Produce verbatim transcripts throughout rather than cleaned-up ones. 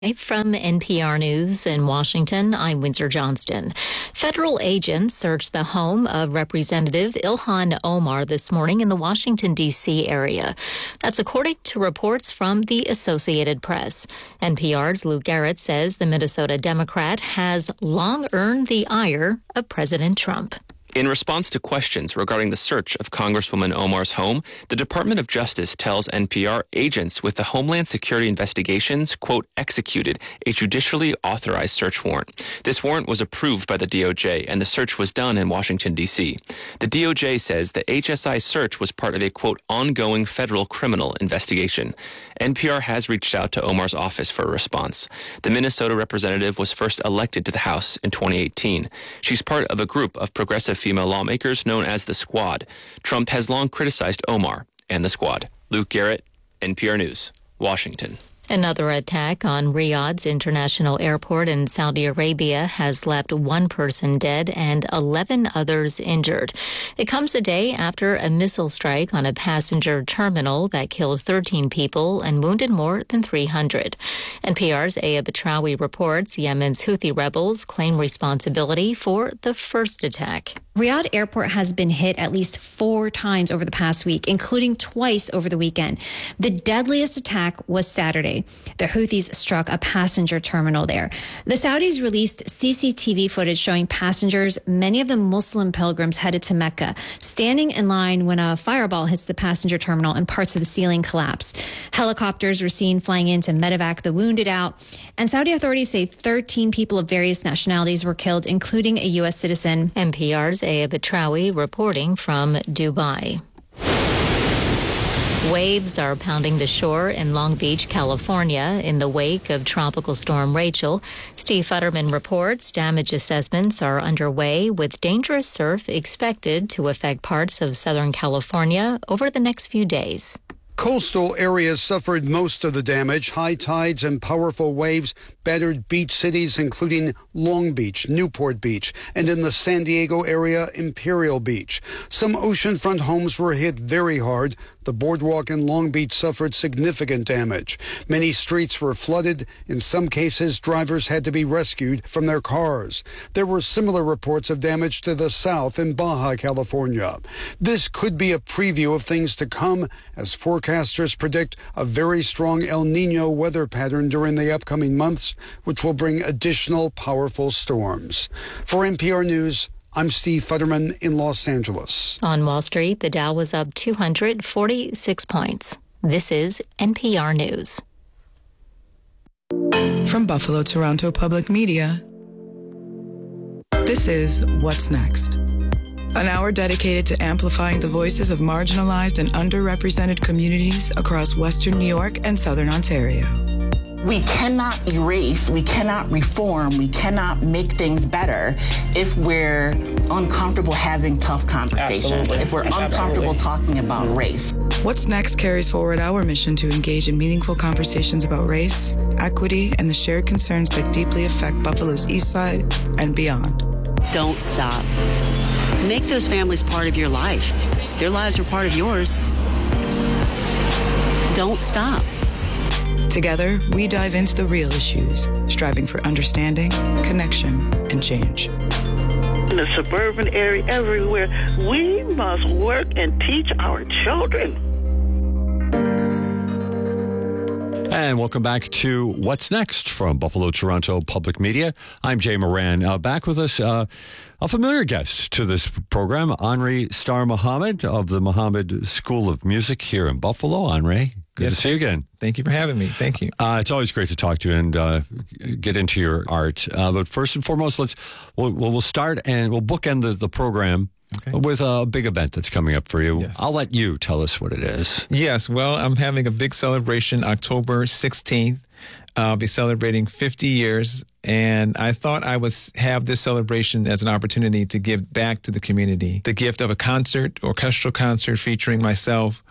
From N P R News in Washington, I'm Windsor Johnston. Federal agents searched the home of Representative Ilhan Omar this morning in the Washington, D C area. That's according to reports from the Associated Press. N P R's Lou Garrett says the Minnesota Democrat has long earned the ire of President Trump. In response to questions regarding the search of Congresswoman Omar's home, the Department of Justice tells N P R agents with the Homeland Security Investigations, quote, executed a judicially authorized search warrant. This warrant was approved by the D O J, and the search was done in Washington, D C. The D O J says the H S I search was part of a, quote, ongoing federal criminal investigation. N P R has reached out to Omar's office for a response. The Minnesota representative was first elected to the House in twenty eighteen. She's part of a group of progressive female lawmakers known as the Squad. Trump has long criticized Omar and the Squad. Luke Garrett, N P R News, Washington. Another attack on Riyadh's international airport in Saudi Arabia has left one person dead and eleven others injured. It comes a day after a missile strike on a passenger terminal that killed thirteen people and wounded more than three hundred. N P R's Aya Batrawi reports Yemen's Houthi rebels claim responsibility for the first attack. Riyadh Airport has been hit at least four times over the past week, including twice over the weekend. The deadliest attack was Saturday. The Houthis struck a passenger terminal there. The Saudis released C C T V footage showing passengers, many of them Muslim pilgrims headed to Mecca, standing in line when a fireball hits the passenger terminal and parts of the ceiling collapse. Helicopters were seen flying in to medevac the wounded out. And Saudi authorities say thirteen people of various nationalities were killed, including a U S citizen. N P R's Aya Batrawi reporting from Dubai. Waves are pounding the shore in Long Beach, California, in the wake of Tropical Storm Rachel. Steve Futterman reports damage assessments are underway, with dangerous surf expected to affect parts of Southern California over the next few days. Coastal areas suffered most of the damage. High tides and powerful waves battered beach cities, including Long Beach, Newport Beach, and in the San Diego area, Imperial Beach. Some oceanfront homes were hit very hard. The boardwalk in Long Beach suffered significant damage. Many streets were flooded. In some cases, drivers had to be rescued from their cars. There were similar reports of damage to the south in Baja California. This could be a preview of things to come, as forecasters predict a very strong El Nino weather pattern during the upcoming months, which will bring additional powerful storms. For N P R News, I'm Steve Futterman in Los Angeles. On Wall Street, the Dow was up two hundred forty-six points. This is N P R News. From Buffalo Toronto Public Media, this is What's Next, an hour dedicated to amplifying the voices of marginalized and underrepresented communities across Western New York and Southern Ontario. We cannot erase, we cannot reform, we cannot make things better if we're uncomfortable having tough conversations, Absolutely. if we're Absolutely. uncomfortable talking about race. What's Next carries forward our mission to engage in meaningful conversations about race, equity, and the shared concerns that deeply affect Buffalo's East Side and beyond. Don't stop. Make those families part of your life. Their lives are part of yours. Don't stop. Together, we dive into the real issues, striving for understanding, connection, and change. In the suburban area, everywhere, we must work and teach our children. And welcome back to What's Next from Buffalo Toronto Public Media. I'm Jay Moran. Uh, back with us, uh, a familiar guest to this program, Henri Star Mohammed of the Mohammed School of Music here in Buffalo. Henri, good yes. to see you again. Thank you for having me. Thank you. Uh, it's always great to talk to you and uh, get into your art. Uh, but first and foremost, let's we'll, we'll start and we'll bookend the, the program. Okay. With a big event that's coming up for you. Yes. I'll let you tell us what it is. Yes, well, I'm having a big celebration October sixteenth. I'll be celebrating fifty years, and I thought I would have this celebration as an opportunity to give back to the community. The gift of a concert, orchestral concert featuring myself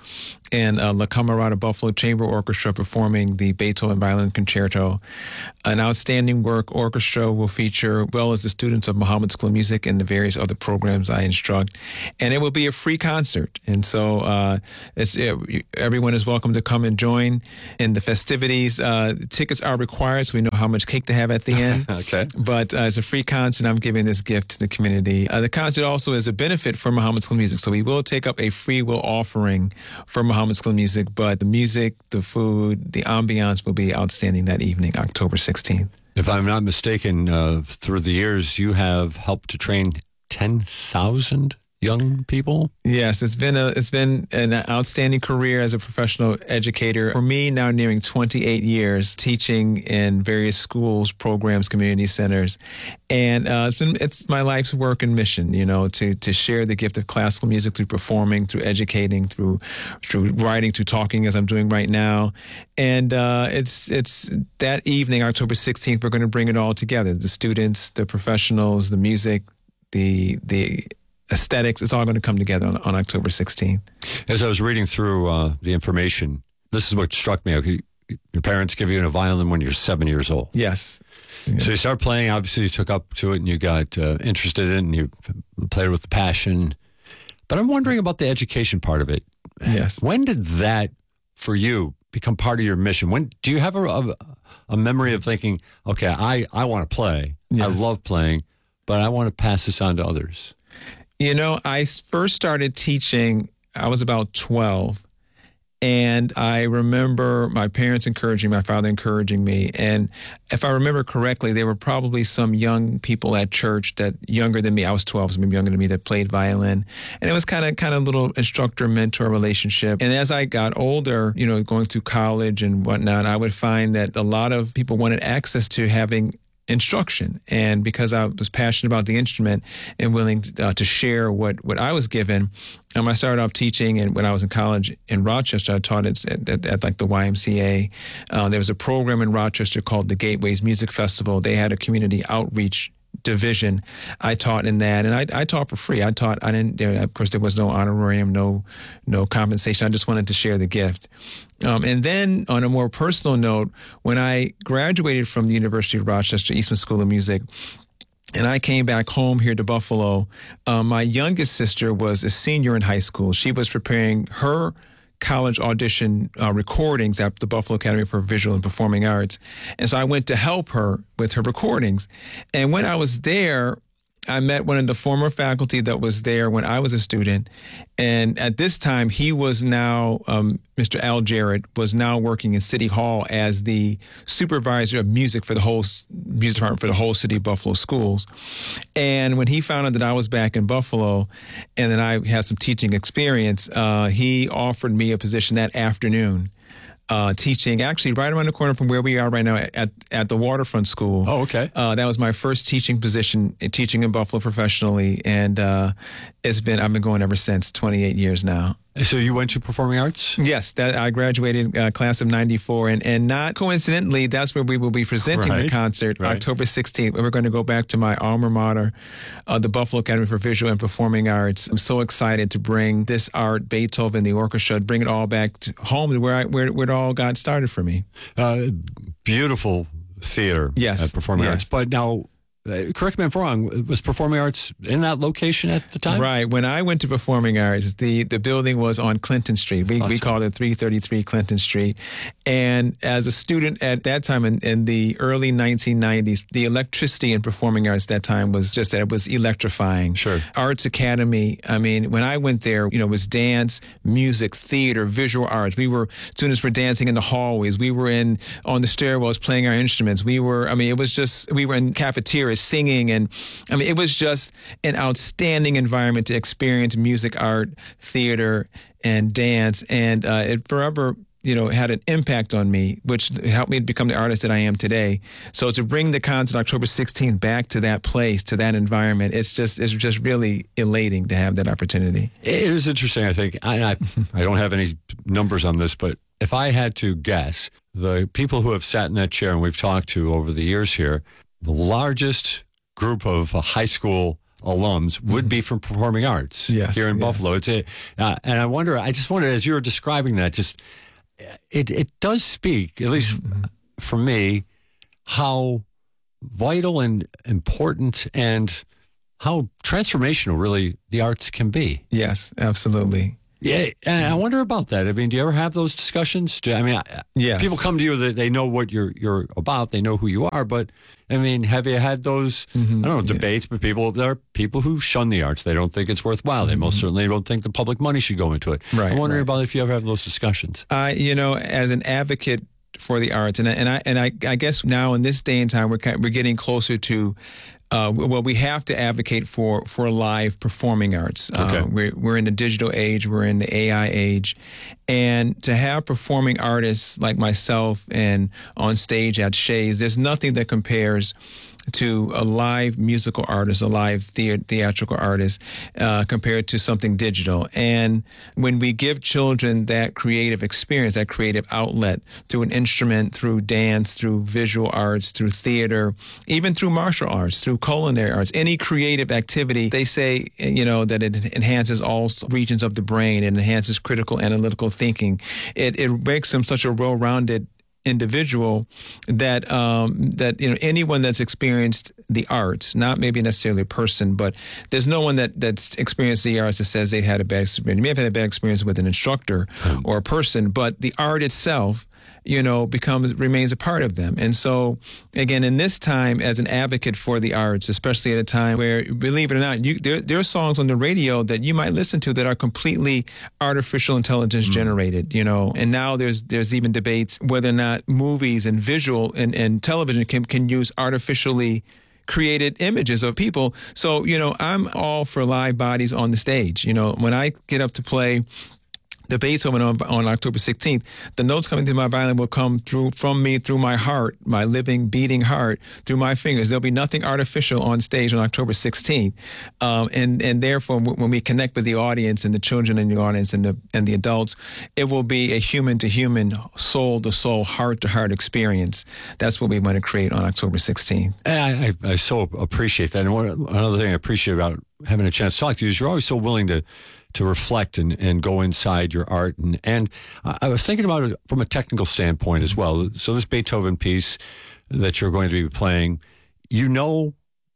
and uh, La Camerata Buffalo Chamber Orchestra performing the Beethoven Violin Concerto. An outstanding work orchestra will feature, well as the students of Muhammad School of Music and the various other programs I instruct. And it will be a free concert. And so uh, it's, it, everyone is welcome to come and join in the festivities. Uh, tickets are required, so we know how much cake to have at the end. Okay. But uh, it's a free concert. I'm giving this gift to the community. Uh, the concert also is a benefit for Muhammad School of Music. So we will take up a free will offering for Muhammad School of Music, but the music, the food, the ambiance will be outstanding that evening, October sixteenth. If I'm not mistaken, uh, through the years, you have helped to train ten thousand young people? Yes, it's been a it's been an outstanding career as a professional educator. For me, now nearing twenty-eight years teaching in various schools, programs, community centers, and uh, it's been it's my life's work and mission. You know, to to share the gift of classical music through performing, through educating, through through writing, through talking, as I'm doing right now. And uh, it's it's that evening, October sixteenth, we're going to bring it all together: the students, the professionals, the music, the the aesthetics. It's all going to come together on, on October sixteenth. As I was reading through uh, the information, this is what struck me. Okay, your parents give you a violin when you're seven years old. Yes. So you start playing. Obviously, you took up to it and you got uh, interested in it and you played with passion. But I'm wondering about the education part of it. Yes. When did that, for you, become part of your mission? When do you have a, a, a memory of thinking, okay, I, I want to play. Yes. I love playing, but I want to pass this on to others? You know, I first started teaching, I was about twelve, and I remember my parents encouraging, my father encouraging me, and if I remember correctly, there were probably some young people at church that younger than me, I was twelve, so maybe younger than me, that played violin, and it was kind of kind of little instructor-mentor relationship. And as I got older, you know, going through college and whatnot, I would find that a lot of people wanted access to having instruction. And because I was passionate about the instrument and willing to, uh, to share what, what I was given, um, I started off teaching. And when I was in college in Rochester, I taught at, at, at, at like the Y M C A. Uh, there was a program in Rochester called the Gateways Music Festival. They had a community outreach division. I taught in that, and I, I taught for free. I taught. I didn't. You know, of course, there was no honorarium, no, no compensation. I just wanted to share the gift. Um, and then, on a more personal note, when I graduated from the University of Rochester Eastman School of Music, and I came back home here to Buffalo, um, my youngest sister was a senior in high school. She was preparing her college audition uh, recordings at the Buffalo Academy for Visual and Performing Arts. And so I went to help her with her recordings. And when I was there, I met one of the former faculty that was there when I was a student. And at this time, he was now, um, Mister Al Jarrett, was now working in City Hall as the supervisor of music for the whole music department for the whole city of Buffalo schools. And when he found out that I was back in Buffalo and that I had some teaching experience, uh, he offered me a position that afternoon. Uh, teaching actually right around the corner from where we are right now at, at the Waterfront School. Oh, okay. Uh, that was my first teaching position, teaching in Buffalo professionally. And uh, it's been, I've been going ever since, twenty-eight years now. So you went to performing arts? Yes, that I graduated uh, class of ninety-four, and, and not coincidentally, that's where we will be presenting right, the concert, right. October sixteenth. We're going to go back to my alma mater, uh, the Buffalo Academy for Visual and Performing Arts. I'm so excited to bring this art, Beethoven, the orchestra, bring it all back to home to where I, where, where it all got started for me. Uh, beautiful theater yes, at Performing yes. Arts. But now, Uh, correct me if I'm wrong, was Performing Arts in that location at the time? Right. When I went to Performing Arts, the, the building was on Clinton Street. We, we called it three thirty-three Clinton Street. And as a student at that time in, in the early nineteen nineties, the electricity in Performing Arts at that time was just that it was electrifying. Sure. Arts Academy, I mean, when I went there, you know, it was dance, music, theater, visual arts. We were, students were dancing in the hallways. We were in, on the stairwells playing our instruments. We were, I mean, it was just, we were in cafeterias singing, and I mean, it was just an outstanding environment to experience music, art, theater, and dance, and uh, it forever, you know, had an impact on me, which helped me become the artist that I am today. So to bring the concert October sixteenth back to that place, to that environment, it's just it's just really elating to have that opportunity. It is interesting, I think. I, I, I don't have any numbers on this, but if I had to guess, the people who have sat in that chair and we've talked to over the years here, the largest group of high school alums would be from performing arts yes, here in yes. Buffalo. It's a, uh, and I wonder, I just wondered, as you were describing that, just it, it does speak, at least mm-hmm. for me, how vital and important and how transformational really the arts can be. Yes, absolutely. Yeah, and I wonder about that. I mean, do you ever have those discussions? Do, I mean, yes. people come to you that they know what you're you're about, they know who you are, but I mean, have you had those, mm-hmm. I don't know, debates, yeah. but people, there are people who shun the arts. They don't think it's worthwhile. They mm-hmm. most certainly don't think the public money should go into it. Right, I'm wondering right. about if you ever have those discussions. I, you know, as an advocate for the arts, and, and I and I, I guess now in this day and time, we're kind of, we're getting closer to Uh, well, we have to advocate for, for live performing arts. Okay. Uh, we're, we're in the digital age. We're in the A I age. And to have performing artists like myself and on stage at Shays, there's nothing that compares to a live musical artist, a live the- theatrical artist, uh, compared to something digital. And when we give children that creative experience, that creative outlet through an instrument, through dance, through visual arts, through theater, even through martial arts, through culinary arts, any creative activity, they say, you know, that it enhances all regions of the brain. It enhances critical analytical thinking. It, it makes them such a well-rounded individual that um, that you know anyone that's experienced the arts, not maybe necessarily a person, but there's no one that that's experienced the arts that says they had a bad experience. You may have had a bad experience with an instructor mm. or a person, but the art itself, you know, becomes remains a part of them. And so, again, in this time, as an advocate for the arts, especially at a time where, believe it or not, you, there, there are songs on the radio that you might listen to that are completely artificial intelligence mm. generated, you know. And now there's there's even debates whether or not movies and visual and, and television can, can use artificially created images of people. So, you know, I'm all for live bodies on the stage. You know, when I get up to play the Beethoven on, on October sixteenth, the notes coming through my violin will come through from me, through my heart, my living, beating heart, through my fingers. There'll be nothing artificial on stage on October sixteenth. Um, and, and therefore, when we connect with the audience and the children in the audience and the, and the adults, it will be a human-to-human, soul-to-soul, heart-to-heart experience. That's what we want to create on October sixteenth. I, I, I so appreciate that. And one, another thing I appreciate about having a chance to talk to you is you're always so willing to to reflect and, and go inside your art. And, and I was thinking about it from a technical standpoint as well. So this Beethoven piece that you're going to be playing, you know,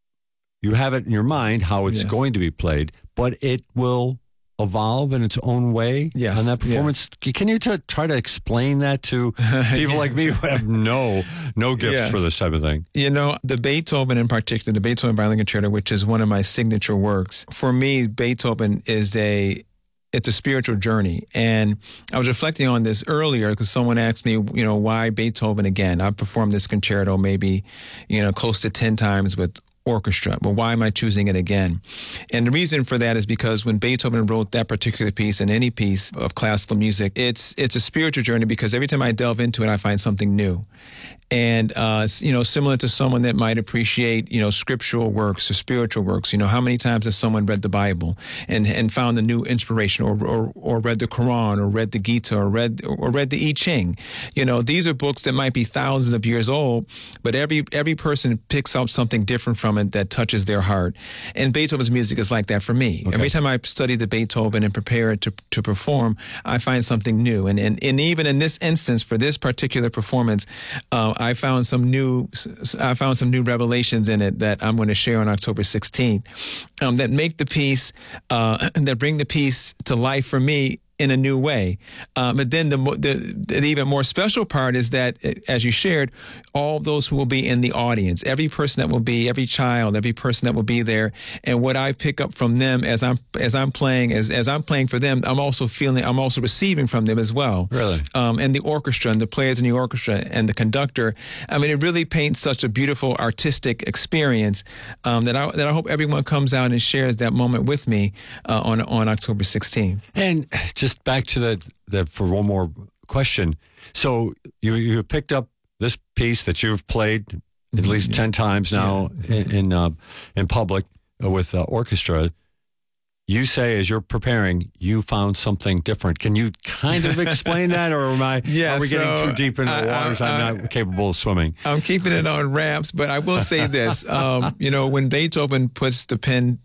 you have it in your mind how it's yes. going to be played, but it will evolve in its own way yes. on that performance. Yeah. Can you t- try to explain that to people yeah. like me who have no no gifts yes. for this type of thing? You know, the Beethoven in particular, the Beethoven Violin Concerto, which is one of my signature works, for me, Beethoven is a it's a spiritual journey. And I was reflecting on this earlier because someone asked me, you know, why Beethoven again? I've performed this concerto maybe, you know, close to ten times with orchestra. Well, why am I choosing it again? And the reason for that is because when Beethoven wrote that particular piece and any piece of classical music, it's it's a spiritual journey because every time I delve into it, I find something new. And, uh, you know, similar to someone that might appreciate, you know, scriptural works or spiritual works, you know, how many times has someone read the Bible and, and found a new inspiration or, or, or read the Quran or read the Gita or read, or read the I Ching? You know, these are books that might be thousands of years old, but every, every person picks up something different from it that touches their heart. And Beethoven's music is like that for me. Okay. Every time I study the Beethoven and prepare it to, to perform, I find something new. And, and, and even in this instance, for this particular performance, uh, I found some new, I found some new revelations in it that I'm going to share on October sixteenth um, that make the piece, uh, that bring the piece to life for me in a new way. Um, but then the, the, the even more special part is that, as you shared, all those who will be in the audience, every person that will be, every child, every person that will be there, and what I pick up from them as I'm as I'm playing, as as I'm playing for them, I'm also feeling, I'm also receiving from them as well. Really? Um, and the orchestra and the players in the orchestra and the conductor. I mean, it really paints such a beautiful artistic experience um, that I that I hope everyone comes out and shares that moment with me uh, on on October sixteenth. And just back to the, the for one more question. So you you picked up this piece that you've played at least yeah. ten times now yeah. in in, uh, in public with uh, orchestra. You say as you're preparing, you found something different. Can you kind of explain that, or am I? Yeah, are we so getting too deep into the waters? I, I, I'm not capable of swimming. I'm keeping it on wraps, but I will say this: um, you know, when Beethoven puts the pen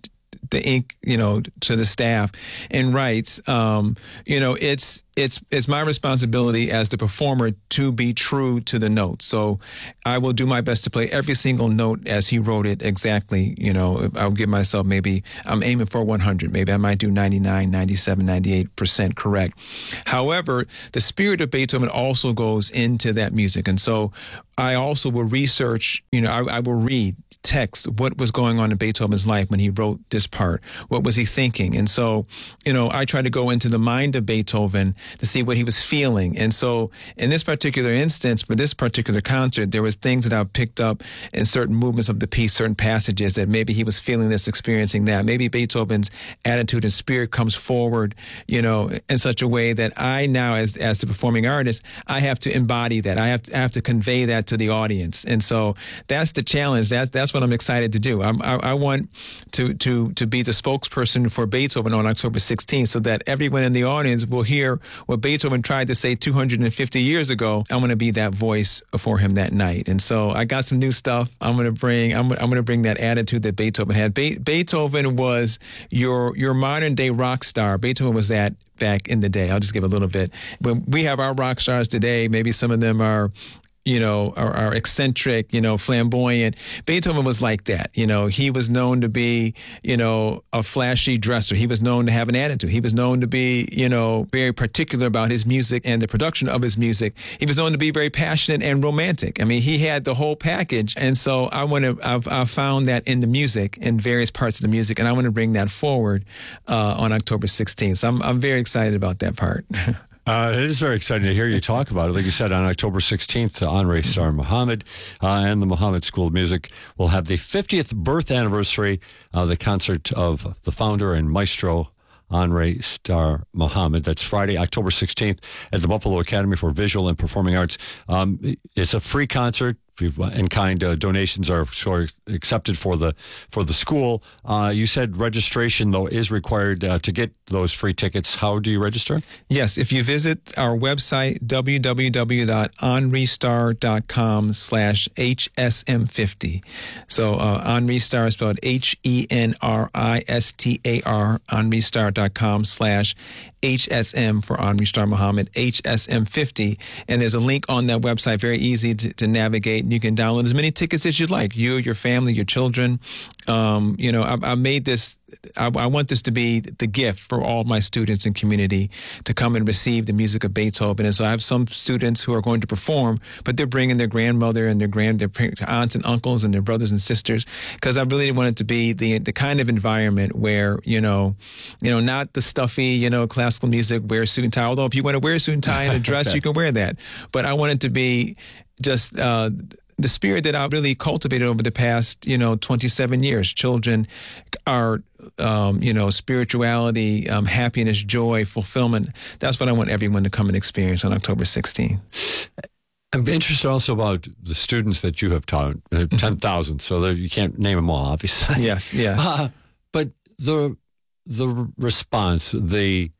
the ink, you know, to the staff and writes, um, you know, it's it's it's my responsibility as the performer to be true to the notes. So I will do my best to play every single note as he wrote it exactly. You know, I'll give myself maybe, I'm aiming for one hundred. Maybe I might do ninety-nine, ninety-seven, ninety-eight percent correct. However, the spirit of Beethoven also goes into that music. And so I also will research, you know, I, I will read text, what was going on in Beethoven's life when he wrote this part? What was he thinking? And so, you know, I try to go into the mind of Beethoven to see what he was feeling. And so in this particular instance, for this particular concert, there was things that I picked up in certain movements of the piece, certain passages that maybe he was feeling this, experiencing that. Maybe Beethoven's attitude and spirit comes forward, you know, in such a way that I now, as as the performing artist, I have to embody that. I have to, I have to convey that to the audience. And so that's the challenge. That that's what I'm excited to do. I'm, I, I want to to to be the spokesperson for Beethoven on October sixteenth, so that everyone in the audience will hear what Beethoven tried to say two hundred fifty years ago. I'm going to be that voice for him that night. And so I got some new stuff. I'm going to bring. I'm, I'm going to bring that attitude that Beethoven had. Be- Beethoven was your your modern day rock star. Beethoven was that back in the day. I'll just give a little bit. When we have our rock stars today, maybe some of them are, you know, are, are eccentric, you know, flamboyant. Beethoven was like that. You know, he was known to be, you know, a flashy dresser. He was known to have an attitude. He was known to be, you know, very particular about his music and the production of his music. He was known to be very passionate and romantic. I mean, he had the whole package. And so I want to, I've, I've found that in the music, in various parts of the music, and I want to bring that forward uh, on October sixteenth. So I'm, I'm very excited about that part. Uh, it is very exciting to hear you talk about it. Like you said, on October sixteenth, Henri Star Mohammed uh, and the Mohammed School of Music will have the fiftieth birth anniversary of the concert of the founder and maestro, Henri Star Mohammed. That's Friday, October sixteenth at the Buffalo Academy for Visual and Performing Arts. Um, it's a free concert. In-kind uh, donations are sort of accepted for the for the school. Uh, you said registration, though, is required uh, to get those free tickets. How do you register? Yes, if you visit our website, w w w dot henri star dot com slash H S M fifty. So uh, Henri Star spelled H E N R I S T A R, henri star dot com slash H S M for Henri Star Mohammed, H S M fifty. And there's a link on that website, very easy to, to navigate. You can download as many tickets as you'd like, you, your family, your children. Um, you know, I, I made this, I, I want this to be the gift for all my students and community to come and receive the music of Beethoven. And so I have some students who are going to perform, but they're bringing their grandmother and their grand, their aunts and uncles and their brothers and sisters, because I really want it to be the the kind of environment where, you know, you know, not the stuffy, you know, classical music, wear a suit and tie. Although if you want to wear a suit and tie and a dress, you can wear that. But I want it to be just uh, the spirit that I've really cultivated over the past, you know, twenty-seven years. Children are, um, you know, spirituality, um, happiness, joy, fulfillment. That's what I want everyone to come and experience on October sixteenth. I'm interested also about the students that you have taught, uh, ten thousand, so that you can't name them all, obviously. Yes, yeah. Uh, but the the response, the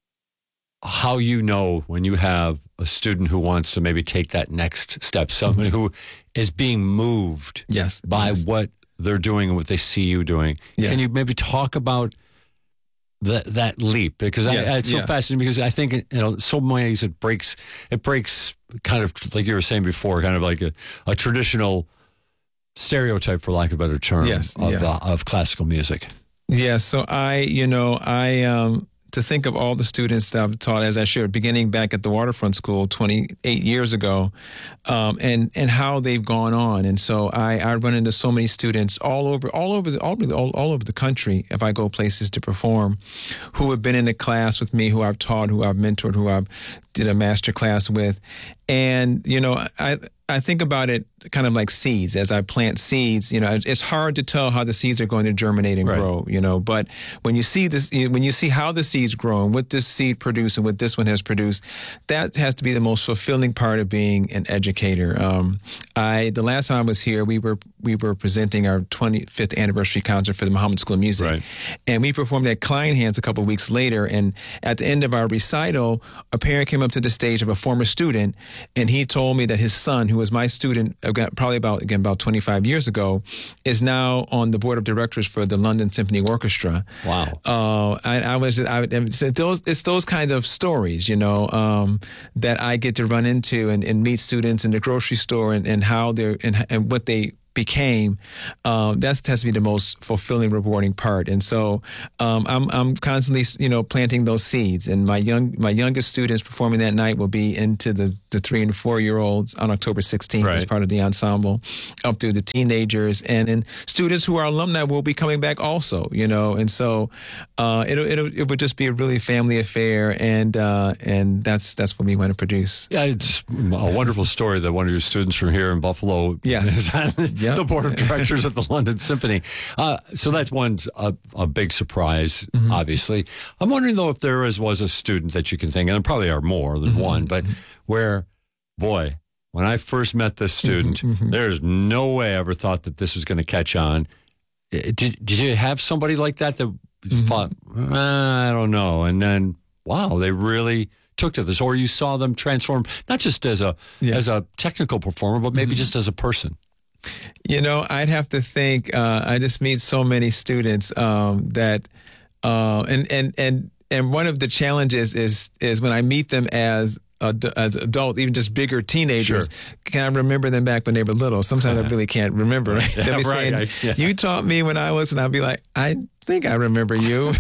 how you know when you have a student who wants to maybe take that next step, someone mm-hmm. who is being moved yes, by yes. what they're doing and what they see you doing. Yes. Can you maybe talk about that that leap? Because yes, I, it's so yeah. fascinating, because I think, you know, so many ways it breaks, it breaks kind of, like you were saying before, kind of like a, a traditional stereotype, for lack of a better term, yes, of, yeah. uh, of classical music. Yeah, so I, you know, I, um, to think of all the students that I've taught, as I shared, beginning back at the Waterfront School twenty-eight years ago, um, and and how they've gone on. And so I, I run into so many students all over, all over the, all over the, all, all over the country, if I go places to perform, who have been in a class with me, who I've taught, who I've mentored, who I've did a master class with. And, you know, I I think about it kind of like seeds. As I plant seeds, you know, it's hard to tell how the seeds are going to germinate and right. grow, you know, but when you see this, when you see how the seeds grow and what this seed produced and what this one has produced, that has to be the most fulfilling part of being an educator. Um, I, the last time I was here, we were, we were presenting our twenty-fifth anniversary concert for the Mohammed School of Music. Right. And we performed at Kleinhans a couple of weeks later. And at the end of our recital, a parent came up to the stage of a former student, and he told me that his son, who was my student, got probably about, again, about twenty-five years ago, is now on the board of directors for the London Symphony Orchestra. Wow. Uh, I, I was, I, it's those, it's those kind of stories, you know, um, that I get to run into and, and meet students in the grocery store and, and how they're, and, and what they became. Um, that has to be the most fulfilling, rewarding part. And so um, I'm I'm constantly, you know, planting those seeds. And my young my youngest students performing that night will be into the, the three and four year olds on October sixteenth right. as part of the ensemble, up through the teenagers, and then students who are alumni will be coming back also. You know, and so uh, it'll, it'll it would just be a really family affair, and uh, and that's that's what we want to produce. Yeah, it's a wonderful story that one of your students from here in Buffalo. Yes. Yep. The board of directors of the London Symphony. Uh, so that's one's a, a big surprise, mm-hmm. obviously. I'm wondering, though, if there is, was a student that you can think, and there probably are more than mm-hmm. one, but where, boy, when I first met this student, mm-hmm. there's no way I ever thought that this was going to catch on. Did, did you have somebody like that that mm-hmm. thought, ah, I don't know, and then, wow, they really took to this, or you saw them transform, not just as a, yeah. as a technical performer, but maybe mm-hmm. just as a person? You know, I'd have to think. Uh, I just meet so many students um, that, uh, and and and and one of the challenges is is when I meet them as ad- as adults, even just bigger teenagers. Sure. Can I remember them back when they were little? Sometimes I really can't remember. Right? Yeah, They'll be right. saying, I, yeah. "You taught me when I was," and I'll be like, "I." think I remember you,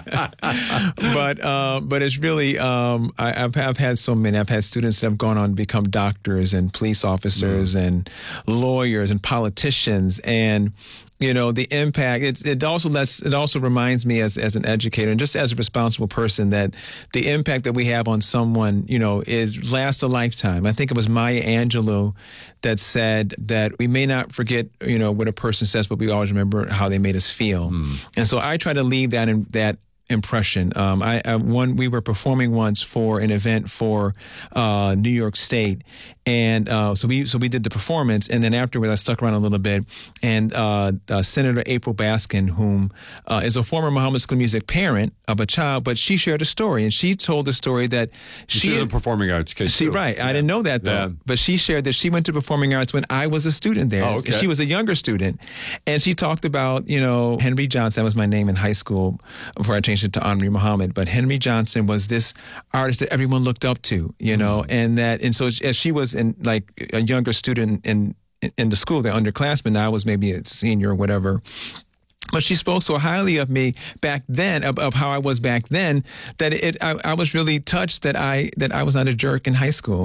but uh, but it's really um, I, I've I've had so many. I've had students that have gone on to become doctors and police officers mm. and lawyers and politicians, and you know the impact. It it also lets it also reminds me as as an educator and just as a responsible person that the impact that we have on someone, you know, is lasts a lifetime. I think it was Maya Angelou that said that we may not forget, you know, what a person says, but we always remember how they made us feel. Mm. And so I try to leave that in that impression. Um, I, I one we were performing once for an event for uh, New York State, and uh, so we so we did the performance, and then afterwards I stuck around a little bit, and uh, uh, Senator April Baskin, whom uh, is a former Muhammad School of Music parent of a child, but she shared a story, and she told the story that she, she was a performing arts kid. She too. right, yeah. I didn't know that though, yeah. but she shared that she went to performing arts when I was a student there. Oh, okay. She was a younger student, and she talked about you know Henry Johnson. That was my name in high school before I changed it to Henry Muhammad, but Henry Johnson was this artist that everyone looked up to, you know, mm-hmm. and that, and so as she was in like a younger student in in the school, the underclassmen, I was maybe a senior or whatever. But she spoke so highly of me back then, of, of how I was back then, that it I, I was really touched that I that I was not a jerk in high school.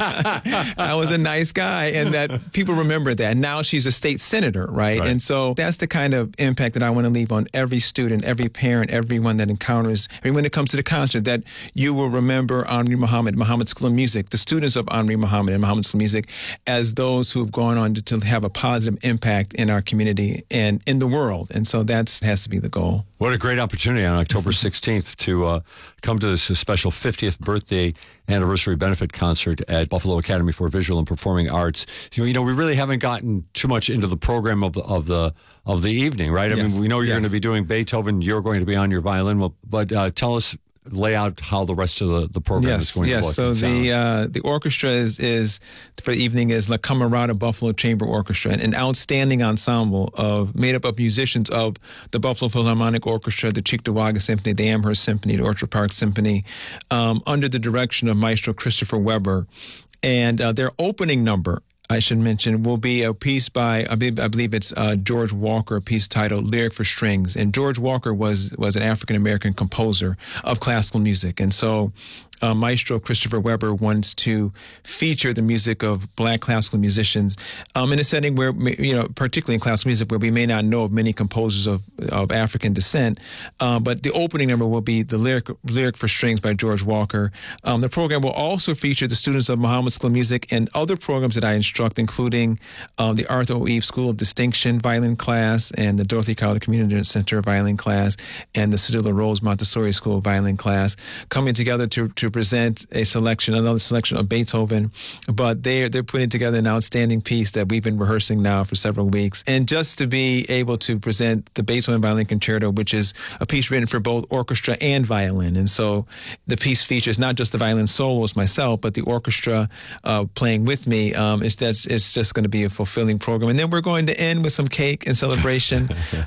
I was a nice guy, and that people remember that. Now she's a state senator, right? right? And so that's the kind of impact that I want to leave on every student, every parent, everyone that encounters, everyone that comes to the concert, that you will remember Henry Muhammad, Muhammad School of Music, the students of Henry Muhammad and Muhammad School of Music, as those who have gone on to, to have a positive impact in our community and in the world. And so that has to be the goal. What a great opportunity on October sixteenth to uh, come to this special fiftieth birthday anniversary benefit concert at Buffalo Academy for Visual and Performing Arts. You know, we really haven't gotten too much into the program of the of the, of the evening, right? I yes. mean, we know you're yes. going to be doing Beethoven. You're going to be on your violin. Well, but uh, tell us, lay out how the rest of the, the program yes, is going yes. to look. So the uh, the orchestra is is for the evening is La Camerata Buffalo Chamber Orchestra, an outstanding ensemble of made up of musicians of the Buffalo Philharmonic Orchestra, the Cheektowaga Symphony, the Amherst Symphony, the Orchard Park Symphony, um, under the direction of Maestro Christopher Weber, and uh, their opening number, I should mention, will be a piece by, I believe, I believe it's uh, George Walker, a piece titled Lyric for Strings. And George Walker was was an African-American composer of classical music. And so uh, Maestro Christopher Weber wants to feature the music of black classical musicians um, in a setting where, you know, particularly in classical music, where we may not know of many composers of, of African descent. Uh, but the opening number will be the Lyric, Lyric for Strings by George Walker. Um, the program will also feature the students of Muhammad School of Music and other programs that I instruct, including um, the Arthur O'Eve School of Distinction violin class and the Dorothy Carter Community Center violin class and the Cedilla Rose Montessori School violin class, coming together to, to to present a selection, another selection of Beethoven, but they're, they're putting together an outstanding piece that we've been rehearsing now for several weeks. And just to be able to present the Beethoven Violin Concerto, which is a piece written for both orchestra and violin. And so the piece features not just the violin soloist myself, but the orchestra uh, playing with me. Um, it's, that's, it's just going to be a fulfilling program. And then we're going to end with some cake and celebration.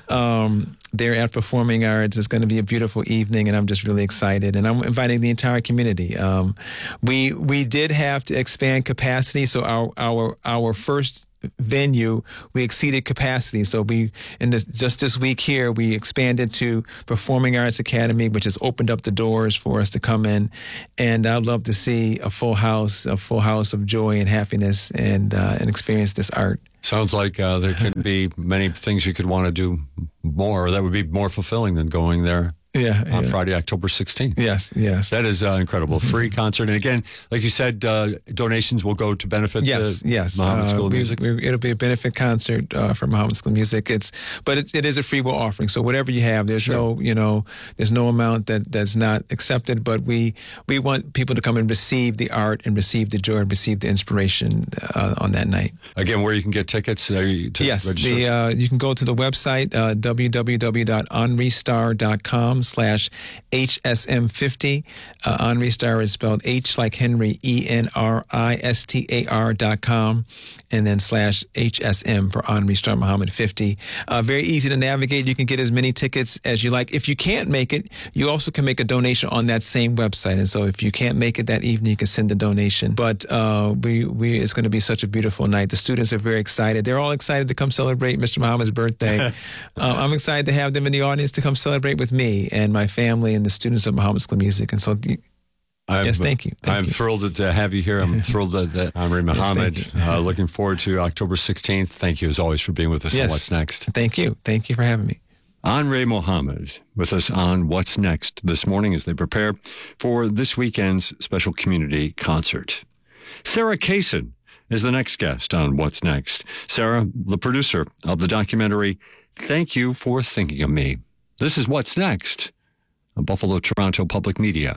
um, there at Performing Arts. It's going to be a beautiful evening, and I'm just really excited. And I'm inviting the entire community. Um, we we did have to expand capacity, so our our our first venue, we exceeded capacity. So we, in the, just this week here, we expanded to Performing Arts Academy, which has opened up the doors for us to come in. And I'd love to see a full house, a full house of joy and happiness, and uh, and experience this art. Sounds like uh, there could be many things you could want to do more, or that would be more fulfilling than going there. Yeah, on yeah. Friday, October sixteenth. Yes, yes. That is uh, incredible. Free concert. And again, like you said, uh, donations will go to benefit yes, the yes. Muhammad uh, School of we, Music. We, it'll be a benefit concert uh, for Muhammad School of Music. It's, but it, it is a free will offering. So whatever you have, there's sure. no, you know, there's no amount that, that's not accepted. But we we want people to come and receive the art and receive the joy and receive the inspiration uh, on that night. Again, where you can get tickets uh, to yes, register? The, uh, you can go to the website, uh, w w w dot henri star dot com slash H S M fifty. Uh, Henri Star is spelled H like Henry, E N R I S T A R dot com, and then slash H S M for Henri Star Muhammad fifty. Uh, very easy to navigate. You can get as many tickets as you like. If you can't make it, you also can make a donation on that same website. And so if you can't make it that evening, you can send a donation. But uh, we, we it's going to be such a beautiful night. The students are very excited. They're all excited to come celebrate Mister Muhammad's birthday. uh, I'm excited to have them in the audience to come celebrate with me and my family and the students of Muhammad School of Music. And so, I'm, yes, thank you. Thank I'm you. thrilled to have you here. I'm thrilled that, that Henri Muhammad. Yes, uh, looking forward to October sixteenth. Thank you, as always, for being with us yes. on What's Next. Thank you. Thank you for having me. Henri Muhammad with us on What's Next this morning as they prepare for this weekend's special community concert. Sarah Kaysen is the next guest on What's Next. Sarah, the producer of the documentary, Thank You for Thinking of Me. This is What's Next on Buffalo Toronto Public Media.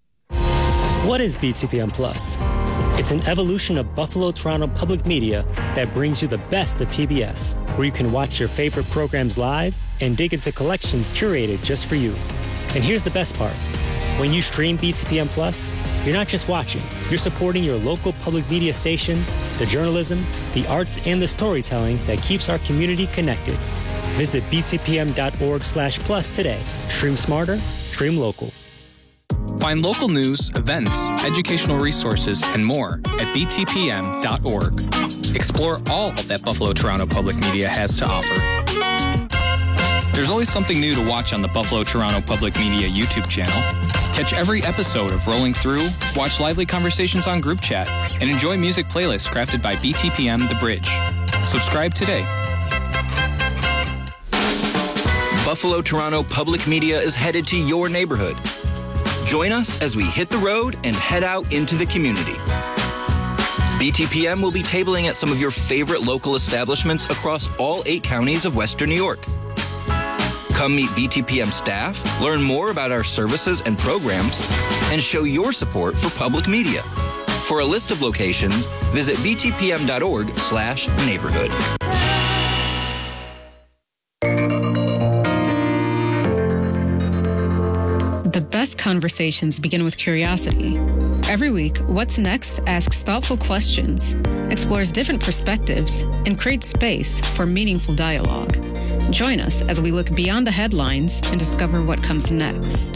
What is B T P M Plus? It's an evolution of Buffalo Toronto Public Media that brings you the best of P B S, where you can watch your favorite programs live and dig into collections curated just for you. And here's the best part. When you stream B T P M Plus, you're not just watching, you're supporting your local public media station, the journalism, the arts, and the storytelling that keeps our community connected. Visit b t p m dot org slash plus today. Stream smarter, stream local. Find local news, events, educational resources, and more at b t p m dot org. Explore all that Buffalo Toronto Public Media has to offer. There's always something new to watch on the Buffalo Toronto Public Media YouTube channel. Catch every episode of Rolling Through, watch lively conversations on group chat, and enjoy music playlists crafted by B T P M The Bridge. Subscribe today. Buffalo Toronto Public Media is headed to your neighborhood. Join us as we hit the road and head out into the community. B T P M will be tabling at some of your favorite local establishments across all eight counties of Western New York. Come meet B T P M staff, learn more about our services and programs, and show your support for public media. For a list of locations, visit b t p m dot org slash neighborhood. The best conversations begin with curiosity. Every week, What's Next asks thoughtful questions, explores different perspectives, and creates space for meaningful dialogue. Join us as we look beyond the headlines and discover what comes next.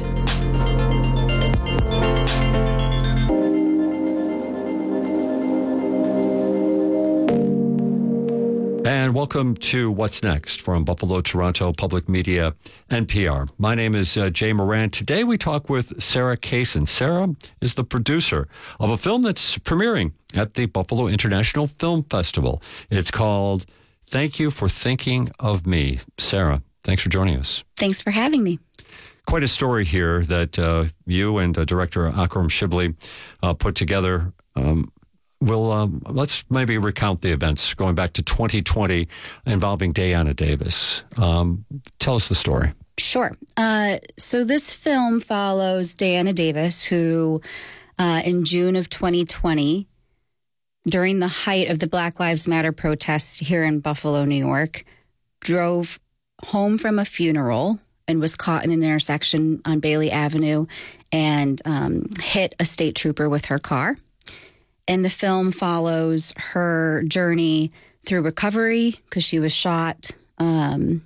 And welcome to What's Next from Buffalo Toronto Public Media, N P R. My name is uh, Jay Moran. Today we talk with Sarah Kaysen. Sarah is the producer of a film that's premiering at the Buffalo International Film Festival. It's called Thank You for Thinking of Me. Sarah, thanks for joining us. Thanks for having me. Quite a story here that uh, you and uh, director Akram Shibli uh, put together. Um, We'll um, let's maybe recount the events going back to twenty twenty involving Diana Davis. Um, tell us the story. Sure. Uh, so this film follows Diana Davis, who uh, in June of twenty twenty, during the height of the Black Lives Matter protests here in Buffalo, New York, drove home from a funeral and was caught in an intersection on Bailey Avenue and um, hit a state trooper with her car. And the film follows her journey through recovery because she was shot, um,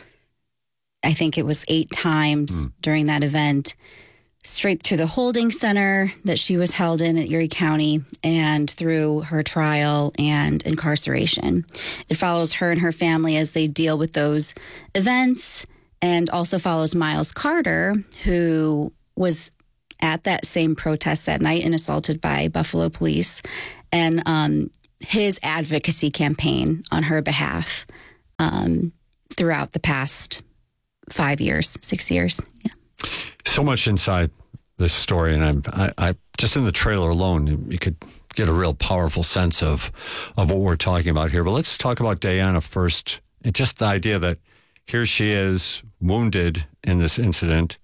I think it was eight times mm. during that event, straight to the holding center that she was held in at Erie County and through her trial and incarceration. It follows her and her family as they deal with those events, and also follows Miles Carter, who was at that same protest that night and assaulted by Buffalo police, and um, his advocacy campaign on her behalf um, throughout the past five years, six years. Yeah. So much inside this story, and I'm, I, I just in the trailer alone, you could get a real powerful sense of of what we're talking about here. But let's talk about Diana first, and just the idea that here she is, wounded in this incident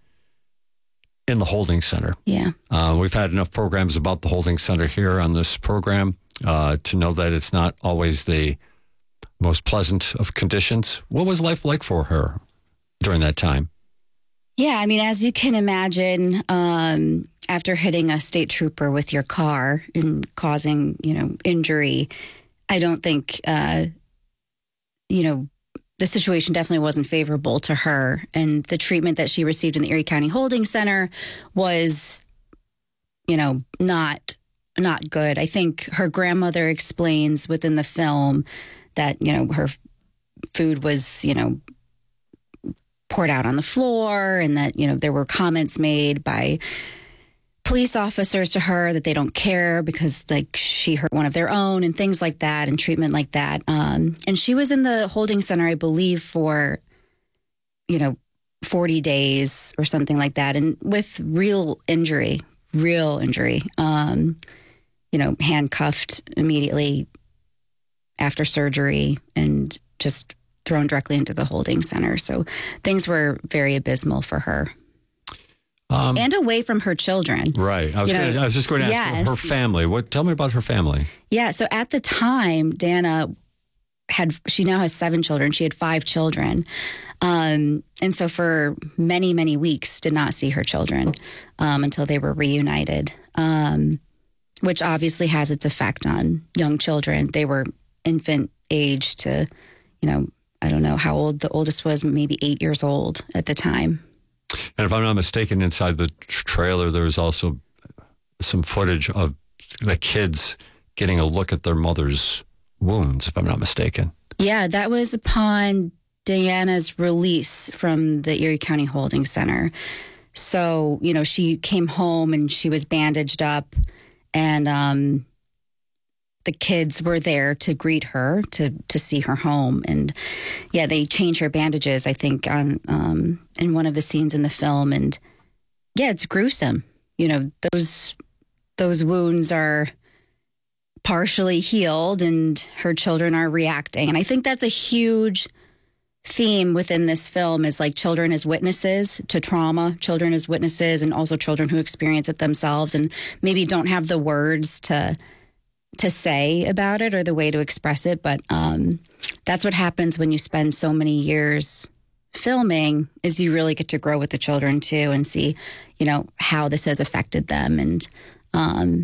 in the holding center. Yeah, uh, we've had enough programs about the holding center here on this program uh, to know that it's not always the most pleasant of conditions. What was life like for her during that time? Yeah, I mean, as you can imagine, um, after hitting a state trooper with your car and causing, you know, injury, I don't think, uh, you know, the situation definitely wasn't favorable to her. And the treatment that she received in the Erie County Holding Center was, you know, not not good. I think her grandmother explains within the film that, you know, her food was, you know, poured out on the floor, and that, you know, there were comments made by police officers to her that they don't care because, like, she hurt one of their own and things like that, and treatment like that. Um, and she was in the holding center, I believe, for, you know, forty days or something like that, and with real injury, real injury, um, you know, handcuffed immediately after surgery and just thrown directly into the holding center. So things were very abysmal for her. Um, and away from her children. Right. I was, gonna, I was just going to ask yes. her family. What? Tell me about her family. Yeah. So at the time, Dana had, she now has seven children. She had five children. Um, and so for many, many weeks did not see her children um, until they were reunited, um, which obviously has its effect on young children. They were infant age to, you know, I don't know how old the oldest was, maybe eight years old at the time. And if I'm not mistaken, inside the trailer, there was also some footage of the kids getting a look at their mother's wounds, if I'm not mistaken. Yeah, that was upon Diana's release from the Erie County Holding Center. So, you know, she came home and she was bandaged up, and um, the kids were there to greet her, to to see her home. And yeah, they changed her bandages, I think, on um, in one of the scenes in the film. And yeah, it's gruesome. You know, those those wounds are partially healed and her children are reacting. And I think that's a huge theme within this film, is like children as witnesses to trauma, children as witnesses, and also children who experience it themselves and maybe don't have the words to to say about it or the way to express it. But um, that's what happens when you spend so many years filming, is you really get to grow with the children too and see, you know, how this has affected them and um,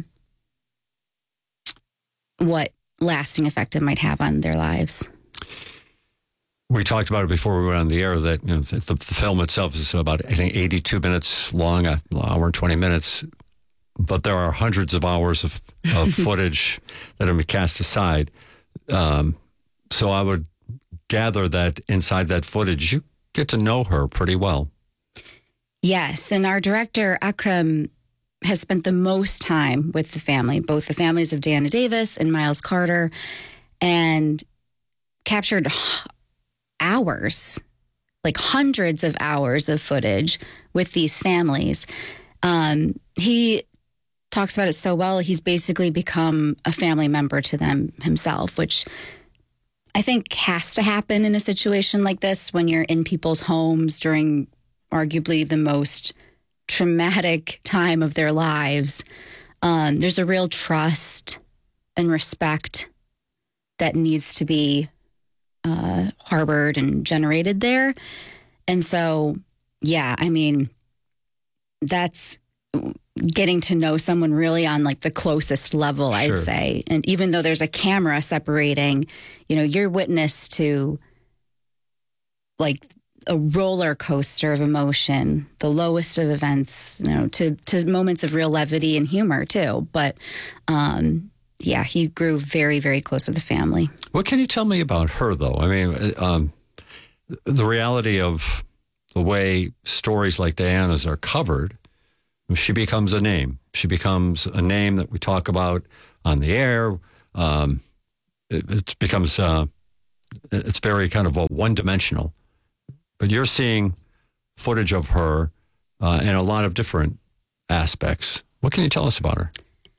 what lasting effect it might have on their lives. We talked about it before we went on the air that, you know, the, the film itself is about, I think, eighty-two minutes long, an hour and twenty minutes. But there are hundreds of hours of, of footage that have been cast aside. Um, so I would gather that inside that footage, you get to know her pretty well. Yes. And our director, Akram, has spent the most time with the family, both the families of Diana Davis and Miles Carter, and captured hours, like hundreds of hours of footage with these families. Um, he talks about it so well. He's basically become a family member to them himself, which I think has to happen in a situation like this when you're in people's homes during arguably the most traumatic time of their lives. Um, there's a real trust and respect that needs to be uh, harbored and generated there. And so, yeah, I mean, that's getting to know someone really on like the closest level, I'd Sure. say. And even though there's a camera separating, you know, you're witness to like a roller coaster of emotion, the lowest of events, you know, to, to moments of real levity and humor too. But, um, yeah, he grew very, very close with the family. What can you tell me about her, though? I mean, um, the reality of the way stories like Diana's are covered, she becomes a name. She becomes a name that we talk about on the air. Um, it, it becomes, uh, it's very kind of a one-dimensional. But you're seeing footage of her uh, in a lot of different aspects. What can you tell us about her?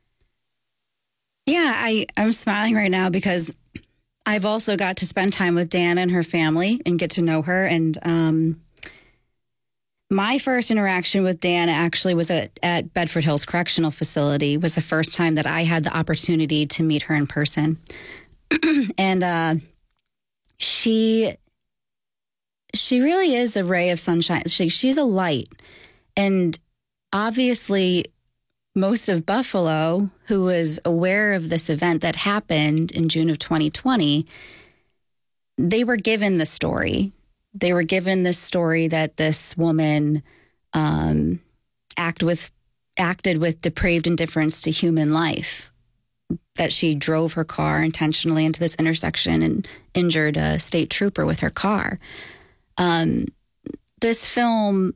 Yeah, I, I'm smiling right now because I've also got to spend time with Diana and her family and get to know her. And um, my first interaction with Diana actually was at, at Bedford Hills Correctional Facility. It was the first time that I had the opportunity to meet her in person. and uh, she... She really is a ray of sunshine. She, she's a light. And obviously, most of Buffalo, who was aware of this event that happened in June of twenty twenty, they were given the story. They were given this story that this woman um, act with, acted with depraved indifference to human life, that she drove her car intentionally into this intersection and injured a state trooper with her car. Um, this film,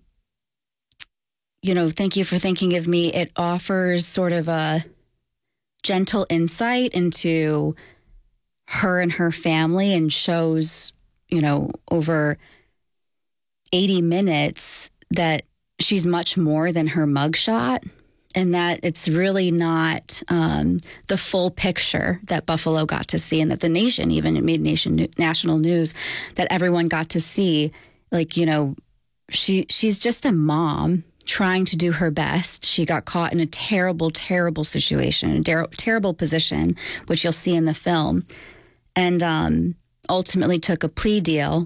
you know, Thank You for Thinking of Me, it offers sort of a gentle insight into her and her family and shows, you know, over eighty minutes that she's much more than her mugshot and that it's really not um, the full picture that Buffalo got to see and that the nation, even it made nation national news, that everyone got to see. Like, you know, she she's just a mom trying to do her best. She got caught in a terrible, terrible situation, a ter- terrible position, which you'll see in the film, and um, ultimately took a plea deal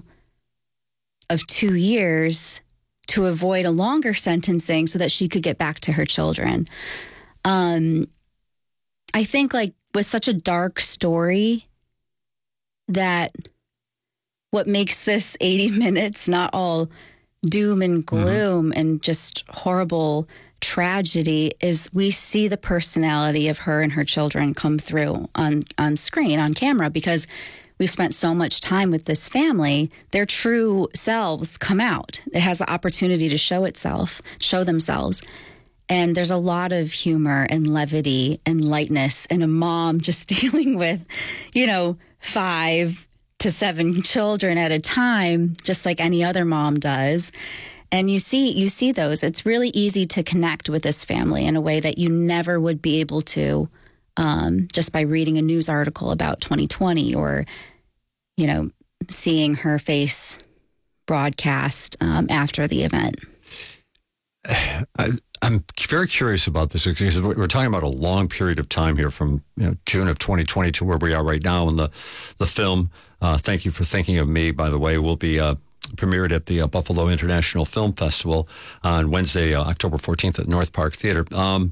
of two years to avoid a longer sentencing so that she could get back to her children. Um, I think like with such a dark story that what makes this eighty minutes not all doom and gloom mm-hmm. and just horrible tragedy is we see the personality of her and her children come through on, on screen, on camera, because we've spent so much time with this family. Their true selves come out. It has the opportunity to show itself, show themselves. And there's a lot of humor and levity and lightness, and a mom just dealing with, you know, five to seven children at a time, just like any other mom does. And you see, you see those. It's really easy to connect with this family in a way that you never would be able to um, just by reading a news article about twenty twenty or, you know, seeing her face broadcast um, after the event. I, I'm very curious about this because we're talking about a long period of time here from you know, June of twenty twenty to where we are right now. And the, the film, uh, Thank You for Thinking of Me, by the way, will be uh, premiered at the uh, Buffalo International Film Festival on Wednesday, uh, October fourteenth at North Park Theater. Um,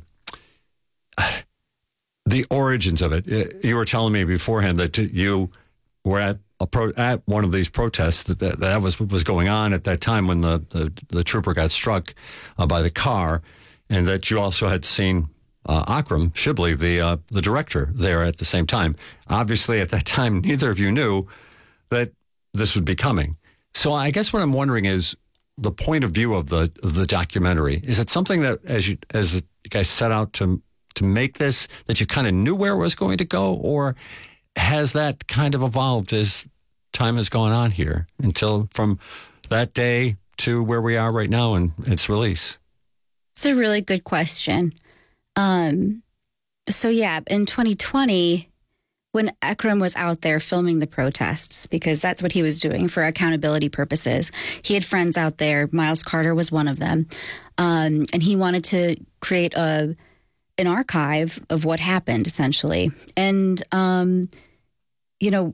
the origins of it, you were telling me beforehand that you were at a pro, at one of these protests that that, that was what was going on at that time when the, the, the trooper got struck uh, by the car, and that you also had seen uh, Akram Shibley, the uh, the director, there at the same time. Obviously, at that time, neither of you knew that this would be coming. So I guess what I'm wondering is the point of view of the of the documentary. Is it something that, as you as you guys set out to to make this, that you kind of knew where it was going to go, or has that kind of evolved as time has gone on here until from that day to where we are right now and its release? It's a really good question. Um, so yeah, in twenty twenty, when Ekrem was out there filming the protests, because that's what he was doing for accountability purposes. He had friends out there. Miles Carter was one of them. Um, and he wanted to create a an archive of what happened, essentially. And, um, you know,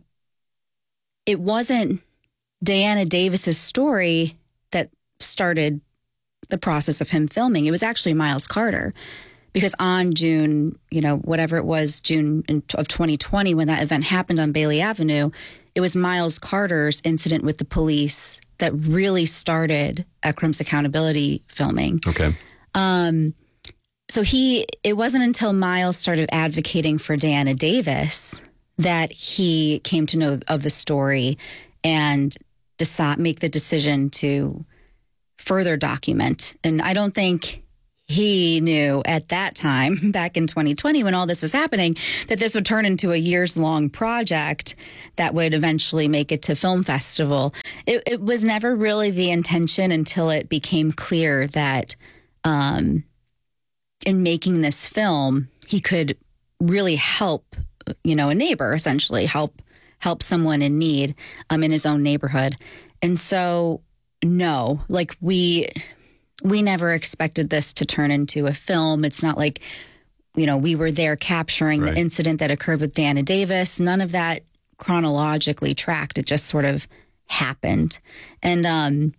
it wasn't Diana Davis's story that started the process of him filming. It was actually Miles Carter. Because on June, you know, whatever it was, June of twenty twenty, when that event happened on Bailey Avenue, it was Miles Carter's incident with the police that really started Ekrem's accountability filming. Okay. Um, so he, it wasn't until Miles started advocating for Diana Davis that he came to know of the story and decide, make the decision to further document. And I don't think he knew at that time, back in twenty twenty, when all this was happening, that this would turn into a years-long project that would eventually make it to film festival. It, it was never really the intention until it became clear that um, in making this film, he could really help, you know, a neighbor, essentially, help help someone in need um, in his own neighborhood. And so, no, like we... We never expected this to turn into a film. It's not like, you know, we were there capturing right. the incident that occurred with Diana Davis. None of that chronologically tracked. It just sort of happened. And um,